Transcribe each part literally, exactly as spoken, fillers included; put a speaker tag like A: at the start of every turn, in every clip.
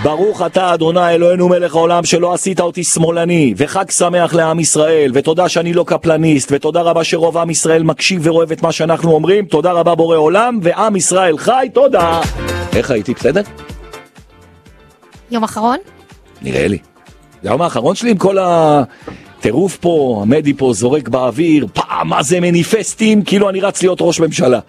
A: ברוך אתה אדוני אלוהינו מלך העולם שלא עשית אותי שמאלני, וחג שמח לעם ישראל, ותודה שאני לא קפלניסט, ותודה רבה שרוב עם ישראל מקשיב ורואה את מה שאנחנו אומרים, תודה רבה בורא עולם, ועם ישראל חי, תודה. איך הייתי, בסדר?
B: יום אחרון?
A: נראה לי. זה היום האחרון שלי עם כל הטירוף פה, המדי פה זורק באוויר, פעם מה זה מניפסטים, כאילו אני רץ להיות ראש ממשלה.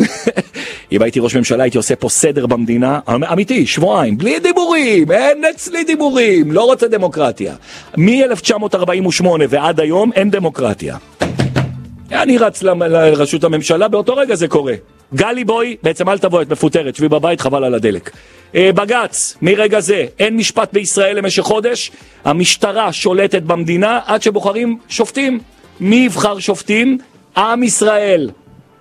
A: אם הייתי ראש ממשלה הייתי עושה פה סדר במדינה, אמיתי, שבועיים, בלי דיבורים, אין אצלי דיבורים, לא רוצה דמוקרטיה. מ-אלף תשע מאות ארבעים ושמונה ועד היום אין דמוקרטיה. אני רץ לרשות הממשלה, באותו רגע זה קורה. גלי בוי, בעצם אל תבוא, את מפוטרת, שבי בבית, חבל על הדלק. בגץ, מרגע זה, אין משפט בישראל למשך חודש, המשטרה שולטת במדינה עד שבוחרים שופטים. מי יבחר שופטים? עם ישראל.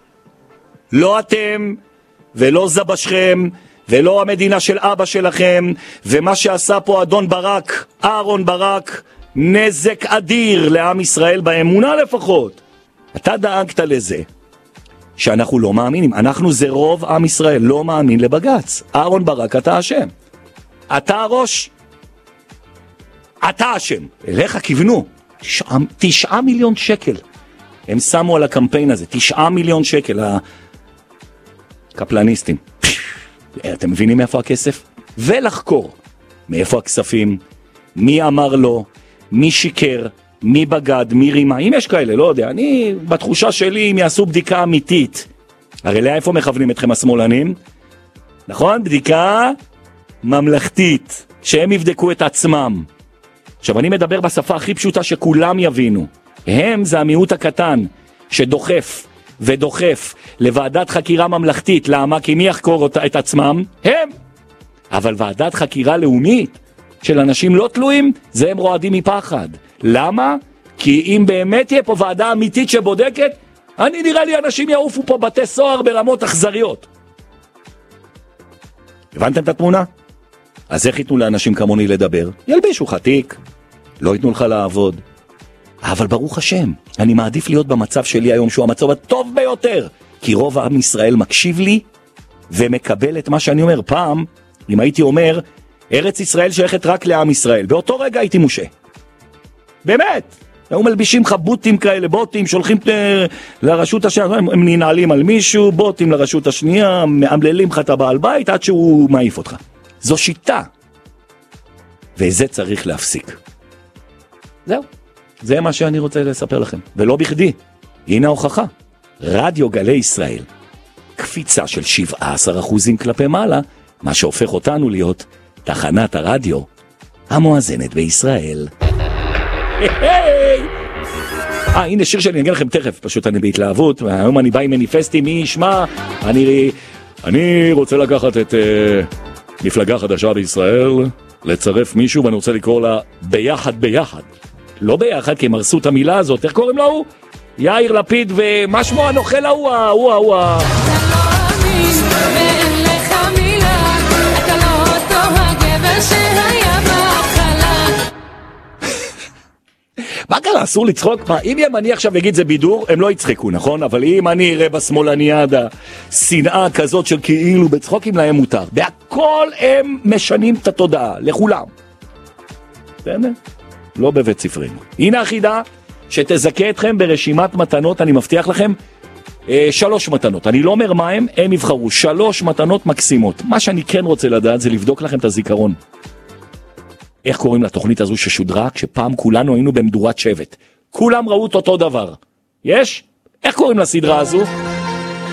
A: לא אתם, ולא זבשכם, ולא המדינה של אבא שלכם, ומה שעשה פה אדון ברק, אהרון ברק, נזק אדיר לעם ישראל באמונה לפחות. אתה דאגת לזה. שאנחנו לא מאמינים, אנחנו זה רוב עם ישראל, לא מאמין לבגץ. אהרון ברק, אתה אשם. אתה הראש. אתה אשם. אליך כיוונו. תשעה, תשעה מיליון שקל. הם שמו על הקמפיין הזה, תשעה מיליון שקל, הקפלניסטים. אתם מבינים מאיפה הכסף? ולחקור מאיפה הכספים, מי אמר לו, מי שיקר, מי בגד, מי רימה, אם יש כאלה, לא יודע, אני בתחושה שלי אם יעשו בדיקה אמיתית, הרי לאיפה מכוונים אתכם השמאלנים? נכון? בדיקה ממלכתית, שהם יבדקו את עצמם. עכשיו אני מדבר בשפה הכי פשוטה שכולם יבינו, הם זה המיעוט הקטן שדוחף ודוחף לוועדת חקירה ממלכתית, למה? כי מי יחקור את עצמם? הם. אבל ועדת חקירה לאומית של אנשים לא תלויים, זה הם רועדים מפחד. למה? כי אם באמת תהיה פה ועדה אמיתית שבודקת, אני נראה לי אנשים יעופו פה בתי סוהר ברמות אכזריות. הבנתם את התמונה? אז איך ייתנו לאנשים כמוני לדבר? ילבישו חתיק, לא ייתנו לך לעבוד. אבל ברוך השם, אני מעדיף להיות במצב שלי היום שהוא המצב הטוב ביותר, כי רוב העם ישראל מקשיב לי ומקבל את מה שאני אומר. פעם, אם הייתי אומר, ארץ ישראל שייכת רק לעם ישראל, באותו רגע הייתי מושה. באמת, היו מלבישים לך בוטים כאלה, בוטים, שולחים לרשות השנייה, הם, הם ננעלים על מישהו, בוטים לרשות השנייה, מעמללים לך את הבעל בית עד שהוא מעיף אותך. זו שיטה. וזה צריך להפסיק. זהו. זה מה שאני רוצה לספר לכם. ולא בכדי. הנה ההוכחה. רדיו גלי ישראל. קפיצה של שבעה עשר אחוזים כלפי מעלה, מה שהופך אותנו להיות תחנת הרדיו המואזנת בישראל. היי! אה, הנה שיר שאני אגיד לכם תכף, פשוט אני בהתלהבות, היום אני בא עם מניפסטים, מי ישמע, אני, אני רוצה לקחת את uh, מפלגה חדשה בישראל, לצרף מישהו, ואני רוצה לקרוא לה ביחד ביחד. לא ביחד, כי הם הרסו את המילה הזאת, איך קוראים לו? יאיר לפיד, ומה שמו הנוכל ההוא, ההוא, ההוא, ההוא.
C: ואין לך מילה, אתה לא אותו הגבר שהיה בהתחלה.
A: מה קרה? אסור לצחוק? מה, אם ימני עכשיו יגיד זה בידור, הם לא יצחקו, נכון? אבל אם אני אראה בשמאלניאדה שנאה כזאת של כאילו בצחוקים להם מותר. בהכל הם משנים את התודעה, לכולם. בסדר? לא בבית ספרנו. הנה החידה שתזכה אתכם ברשימת מתנות, אני מבטיח לכם, אה, שלוש מתנות. אני לא אומר מה הם, הם יבחרו. שלוש מתנות מקסימות. מה שאני כן רוצה לדעת זה לבדוק לכם את הזיכרון. איך קוראים לתוכנית הזו ששודרה? כשפעם כולנו היינו במדורת שבט. כולם ראו את אותו דבר. יש? איך קוראים לסדרה הזו?